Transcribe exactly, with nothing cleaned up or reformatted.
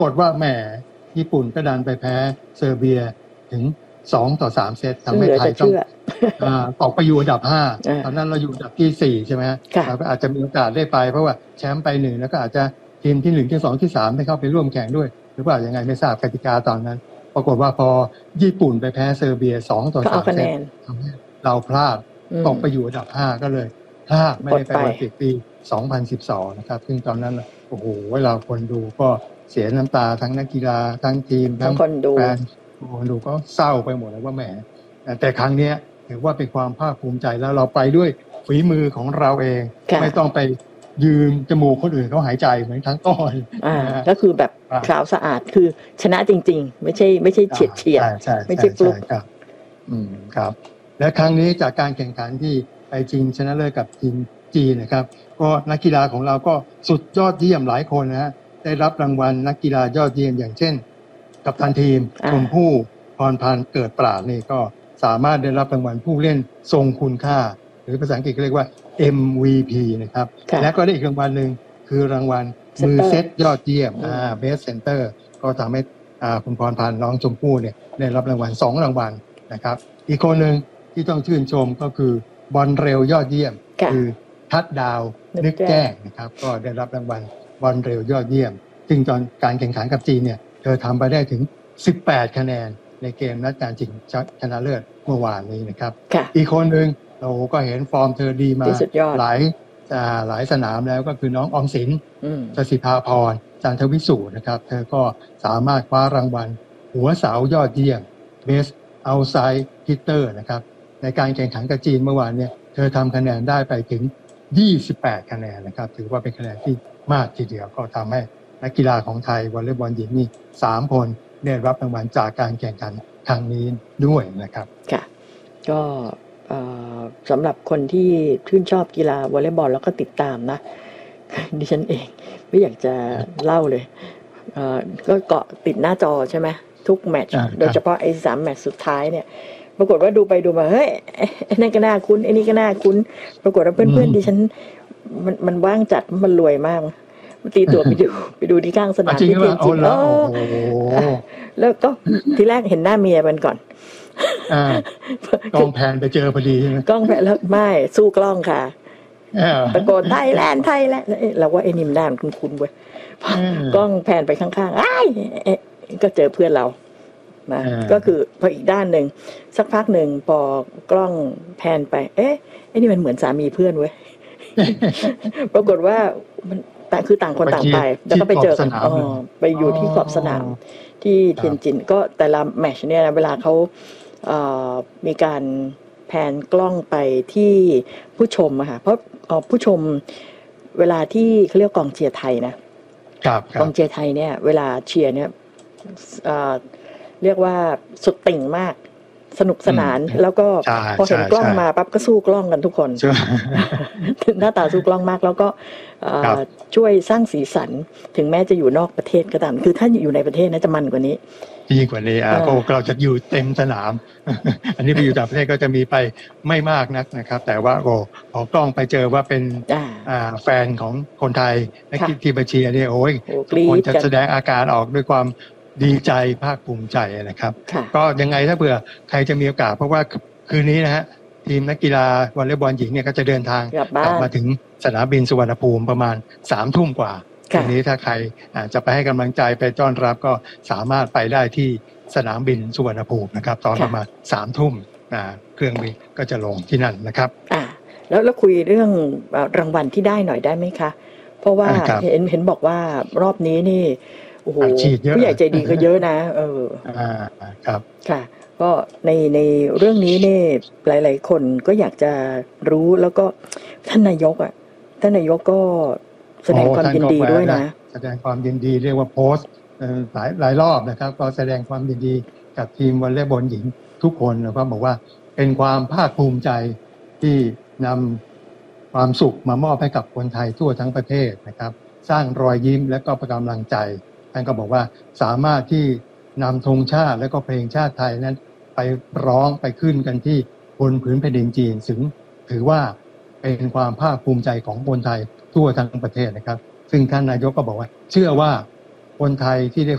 กฏว่าแหมญี่ปุ่นก็ดันไปแพ้เซอร์เบียถึงสองต่อสามเซตทำให้ไทยต้องตกไปอยู่อันดับห้าตอนนั้นเราอยู่อันดับที่สี่ใช่ไหมเราก็อาจจะมีโอกาสได้ไปเพราะว่าแชมป์ไปหนึ่งแล้วก็อาจจะทีมที่หนึ่งที่สองที่สามได้เข้าไปร่วมแข่งด้วยหรือเปล่ายังไงไม่ทราบกติกาตอนนั้นปรากฏว่าพอญี่ปุ่นไปแพ้เซอร์เบียสองต่อสามเซตทำให้เราพลาดตกไปอยู่อันดับห้าก็เลยพลาดไม่ได้ไปโอลิมปิกปีสองพันสิบสองนะครับซึ่งตอนนั้นโอ้โหเราคนดูก็เสียน้ำตาทั้งนักกีฬาทั้งทีมทั้งแฟนคนดูก็เศร้าไปหมดเลยว่าแหมแต่ครั้งนี้ถือว่าเป็นความภาคภูมิใจแล้วเราไปด้วยฝีมือของเราเองไม่ต้องไปยืมจมูกคนอื่นเขาหายใจเหมือนครั้งก่อนอ่าก็คือแบบขาวสะอาดคือชนะจริงๆไม่ใช่ไม่ใช่เฉียดเฉียดไม่ใช่ฟลุกครับอืมครับและครั้งนี้จากการแข่งขันที่ไปชิงชนะเลิศกับทีมจีนนะครับก็นักกีฬาของเราก็สุดยอดเยี่ยมหลายคนนะฮะได้รับรางวัลนักกีฬายอดเยี่ยมอย่างเช่นกัปตันทีมชมพู่พรพันธ์เกิดปราดนี่ก็สามารถได้รับรางวัลผู้เล่นทรงคุณค่าหรือภาษาอังกฤษเรียกว่า เอ็ม วี พี นะครับและก็ได้อีกรางวัลหนึ่งคือรางวัลมือเซตยอดเยี่ยมอ่า Best Center ก็ทำให้อ่าคุณพรพันธ์น้องชมพู่เนี่ยได้รับรางวัลสองรางวัลนะครับอีกคนหนึ่งที่ต้องชื่นชมก็คือบอลเร็วยอดเยี่ยมคือทัดดาวนึกแจ้งนะครับก็ได้รับรางวัลบอลเร็วยอดเยี่ยมซึ่งตอนการแข่งขันกับจีนเนี่ยเธอทำไปได้ถึงสิบแปดคะแนนในเกมนัดการชิงชนะเลิศเมื่อวานนี้นะครับอีกคนหนึ่งเราก็เห็นฟอร์มเธอดีมาหลายหลายสนามแล้วก็คือน้องออมสินสศิภาพรจันทวิสุนะครับเธอก็สามารถคว้ารางวัลหัวเสายอดเยี่ยม Best Outside Hitter นะครับในการแข่งขันกับจีนเมื่อวานเนี่ยเธอทำคะแนนได้ไปถึงยี่สิบแปดคะแนนนะครับถือว่าเป็นคะแนนที่มากทีเดียวก็ทำให้นักกีฬาของไทยวอลเลย์บอลหญิงนี่สามคนได้รับรางวัลจากการแข่งขันครั้งนี้ด้วยนะครับค่ะก็สำหรับคนที่ชื่นชอบกีฬาวอลเลย์บอลแล้วก็ติดตามนะดิฉันเองไม่อยากจะเล่าเลยก็เกาะติดหน้าจอใช่ไหมทุกแมตช์โดยเฉพาะไอ้สามแมตช์สุดท้ายเนี่ยปรากฏว่าดูไปดูมาเฮ้ยไอ้นั่นก็น่าคุ้นไอ้นี่ก็น่าคุ้นปรากฏว่าเพื่อนๆดิฉันมันมันว่างจัดมันรวยมากมาตีตัวไปดูไปดูที่ข้างสนามที่จริงจริงแล้วก็ทีแรกเห็นหน้าเมียมันก่อนกล้องแพนไปเจอพอดีใช่ไหมกล้องแพนแล้วไม่สู้กล้องค่ะตะโกนไทยแลนด์ไทยแลนด์เราว่าไอ้นิมด้านคุ้นๆเว้ยกล้องแพนไปข้างๆอ้ายก็เจอเพื่อนเรานะก็คือพออีกด้านหนึ่งสักพักหนึ่งพอกล้องแพนไปเอ๊ะไอ้นี่มันเหมือนสามีเพื่อนเว้ยปรากฏว่ามันแต่คือต่างคนต่างไปแล้วก็ไปเจอกันอ๋อไปอยู่ที่ขอบสนามที่เทียนจินก็แต่ละแมตช์เนี่ยนะเวลาเขาเอ่อมีการแพนกล้องไปที่ผู้ชมอะค่ะเพราะผู้ชมเวลาที่เขาเรียกกองเชียร์ไทยนะกองเชียร์ไทยเนี่ยเวลาเชียร์เนี่ยเอ่อเรียกว่าสุดติ่งมากสนุกสนานแล้วก็พอเห็นกล้องมาปั๊บก็สู้กล้องกันทุกคนหน้าตาสู้กล้องมากแล้วก็ช่วยสร้างสีสันถึงแม้จะอยู่นอกประเทศก็ตามคือถ้าอยู่ในประเทศน่าจะมันกว่านี้ยิ่งกว่านี้อ่ะเพราะเราจะอยู่เต็มสนามอันนี้ไปอยู่ต่างประเทศก็จะมีไปไม่มากนักนะครับแต่ว่าโอ้พอกล้องไปเจอว่าเป็นอ่าแฟนของคนไทยและที่บัญชีเนี่ยโอ้ยทุกคนจะแสดงอาการออกด้วยความดีใจภาคภูมิใจนะครับก็ยังไงถ้าเผื่อใครจะมีโอกาสเพราะว่าคืนนี้นะฮะทีมนักกีฬาวอลเลย์บอลหญิงเนี่ยก็จะเดินทางกลับมาถึงสนามบินสุวรรณภูมิประมาณสามทุ่มกว่าทีนี้ถ้าใครจะไปให้กำลังใจไปต้อนรับก็สามารถไปได้ที่สนามบินสุวรรณภูมินะครับตอนประมาณสามทุ่มเครื่องบินก็จะลงที่นั่นนะครับอ่าแล้วแล้วคุยเรื่องรางวัลที่ได้หน่อยได้ไหมคะเพราะว่าเห็นเห็นบอกว่ารอบนี้นี่โอ้โหผู้ใหญ่ใจดีก็เยอะนะเอออ่าครับค่ะก็ในในเรื่องนี้เนี่ยหลายๆคนก็อยากจะรู้แล้วก็ท่านนายกอ่ะท่านนายกก็แสดงความยินดีด้วยนะแสดงความยินดีเรียกว่าโพสต์หลายหลายรอบนะครับก็แสดงความยินดีกับทีมวอลเลย์บอลหญิงทุกคนแล้วก็บอกว่าเป็นความภาคภูมิใจที่นำความสุขมามอบให้กับคนไทยทั่วทั้งประเทศนะครับสร้างรอยยิ้มและก็กำลังใจท่านก็บอกว่าสามารถที่นำธงชาติและก็เพลงชาติไทยนั้นไปร้องไปขึ้นกันที่บนผืนแผ่นดินจีนซึ่งถือว่าเป็นความภาคภูมิใจของคนไทยทั่วทั้งประเทศนะครับซึ่งท่านนายกก็บอกว่าเชื่อว่าคนไทยที่ได้